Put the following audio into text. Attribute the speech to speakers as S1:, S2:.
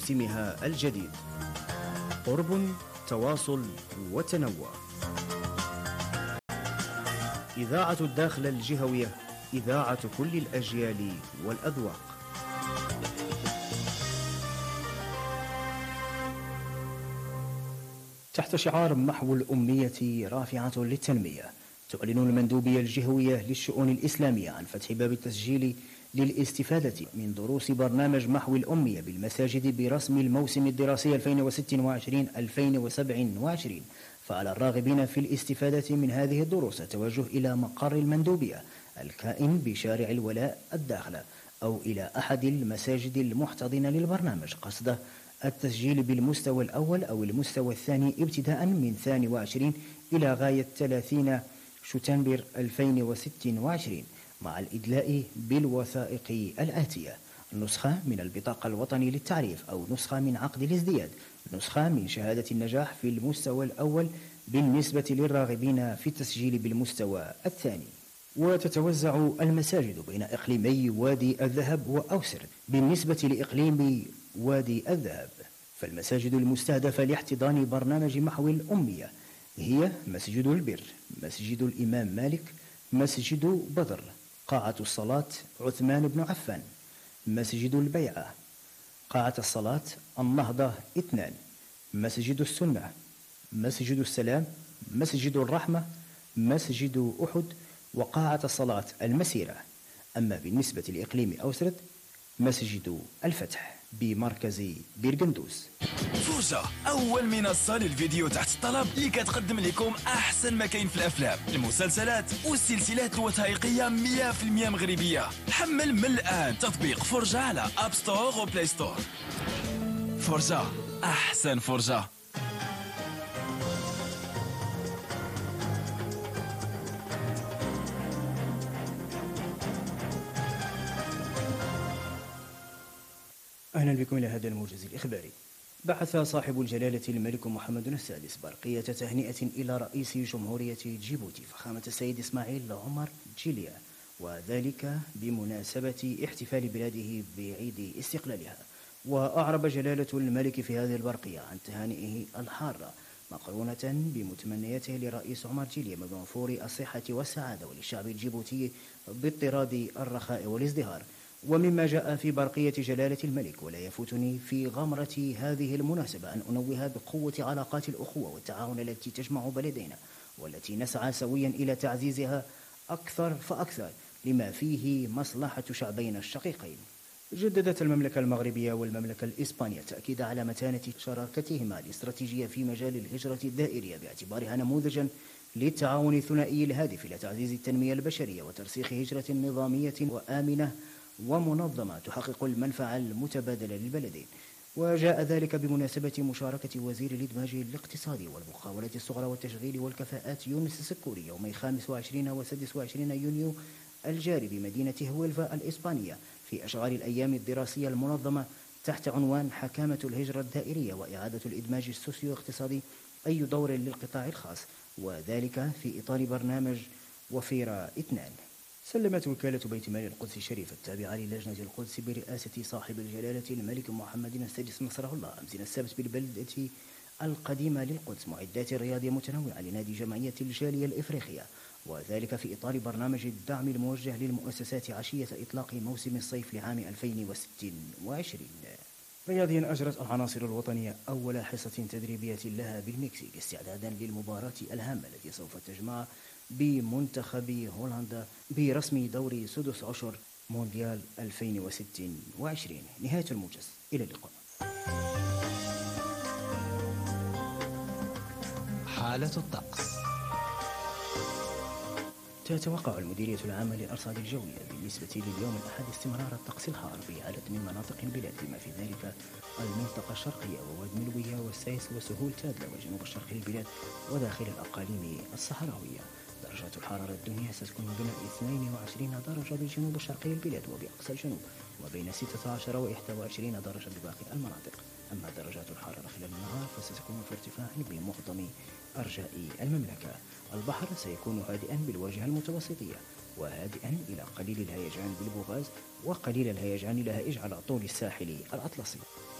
S1: موسمها الجديد. قرب، تواصل وتنوع. إذاعة الداخلة الجهوية، إذاعة كل الأجيال والأذواق. تحت شعار محو الأمية رافعة للتنمية، تعلن المندوبية الجهوية للشؤون الإسلامية عن فتح باب التسجيل للاستفادة من دروس برنامج محو الأمية بالمساجد برسم الموسم الدراسي 2026-2027. فعلى الراغبين في الاستفادة من هذه الدروس التوجه إلى مقر المندوبية الكائن بشارع الولاء الداخلة أو إلى أحد المساجد المحتضنة للبرنامج قصد التسجيل بالمستوى الأول أو المستوى الثاني ابتداء من 22 إلى غاية 30 شتنبر 2026 مع الإدلاء بالوثائق الآتية: نسخة من البطاقة الوطني للتعريف أو نسخة من عقد الازدياد، نسخة من شهادة النجاح في المستوى الأول بالنسبة للراغبين في التسجيل بالمستوى الثاني. وتتوزع المساجد بين إقليمي وادي الذهب وأوسرد. بالنسبة لإقليم وادي الذهب فالمساجد المستهدفة لاحتضان برنامج محو الأمية هي مسجد البر، مسجد الإمام مالك، مسجد بدر، قاعة الصلاة عثمان بن عفان، مسجد البيعة، قاعة الصلاة النهضة 2، مسجد السنة، مسجد السلام، مسجد الرحمة، مسجد أحد، وقاعة الصلاة المسيرة. أما بالنسبة لإقليم أوسرد مسجد الفتح بمركز بيرغندوس.
S2: فرجة، أول منصة للفيديو تحت الطلب اللي كتقدم لكم أحسن ما كاين في الأفلام، المسلسلات والسلسلات الوثائقية 100% مغربية. حمل من الآن تطبيق فرجة على أب ستور وبلاي ستور. فرجة، أحسن فرجة.
S1: أهلا بكم إلى هذا الموجز الإخباري. بعث صاحب الجلالة الملك محمد السادس برقية تهنئة إلى رئيس جمهورية جيبوتي فخامة السيد إسماعيل عمر جيليا، وذلك بمناسبة احتفال بلاده بعيد استقلالها. وأعرب جلالة الملك في هذه البرقية عن تهانئه الحارة مقرونة بمتمنيته لرئيس عمر جيليا من وفور الصحة والسعادة وللشعب الجيبوتي باضطراد الرخاء والازدهار. ومما جاء في برقية جلالة الملك: ولا يفوتني في غمرة هذه المناسبة أن أنوه بقوة علاقات الأخوة والتعاون التي تجمع بلدينا، والتي نسعى سويا إلى تعزيزها أكثر فأكثر لما فيه مصلحة شعبينا الشقيقين. جددت المملكة المغربية والمملكة الإسبانية التأكيد على متانة شراكتهما الاستراتيجية في مجال الهجرة الدائرية باعتبارها نموذجا للتعاون الثنائي الهادف إلى تعزيز التنمية البشرية وترسيخ هجرة نظامية وآمنة ومنظمة تحقق المنفعة المتبادلة للبلدين. وجاء ذلك بمناسبة مشاركة وزير الإدماج الاقتصادي والمقاولات الصغرى والتشغيل والكفاءات يونس السكوري يومي 25 و 26 يونيو الجاري بمدينة هويلفا الإسبانية في أشغال الأيام الدراسية المنظمة تحت عنوان حكامة الهجرة الدائرية وإعادة الإدماج السوسيو اقتصادي، أي دور للقطاع الخاص، وذلك في إطار برنامج وفيرة 2. سلمت وكالة بيت مال القدس الشريف التابعة للجنة القدس برئاسة صاحب الجلالة الملك محمد السادس نصره الله أمس السبت بالبلدة القديمة للقدس معدات رياضية متنوعة لنادي جمعية الجالية الإفريقية، وذلك في إطار برنامج الدعم الموجه للمؤسسات عشية إطلاق موسم الصيف لعام 2026. رياضيا أجرت العناصر الوطنية أول حصة تدريبية لها بالمكسيك استعدادا للمباراة الهامة التي سوف تجمع بمنتخب هولندا برسم دور سدس عشر مونديال 2026. نهاية الموجز، إلى اللقاء.
S3: حالة الطقس.
S1: تتوقع المديرية العامة للأرصاد الجوية بالنسبة لليوم الأحد استمرار الطقس الحار في عدد من مناطق البلاد، بما في ذلك المنطقة الشرقية وواد ملوية والسيس وسهول تادلة وجنوب الشرق البلاد وداخل الأقاليم الصحراوية. درجات الحرارة الدنيا ستكون بين 22 درجة بالجنوب الشرقي البلاد وبأقصى الجنوب، وبين 16 و 21 درجة بباقي المناطق. أما درجات الحرارة خلال النهار فستكون في ارتفاع بمعظم أرجاء المملكة. البحر سيكون هادئا بالواجهة المتوسطية وهادئا إلى قليل الهيجان بالبوغاز وقليل الهيجان لهائج على طول الساحل الأطلسي.